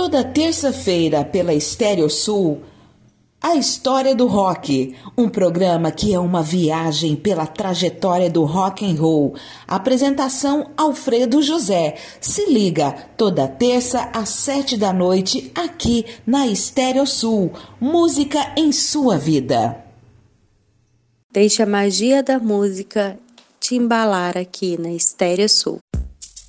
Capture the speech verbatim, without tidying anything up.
Toda terça-feira pela Estéreo Sul, A História do Rock, um programa que é uma viagem pela trajetória do rock and roll. Apresentação Alfredo José. Se liga, toda terça às sete da noite, aqui na Estéreo Sul. Música em sua vida. Deixe a magia da música te embalar aqui na Estéreo Sul.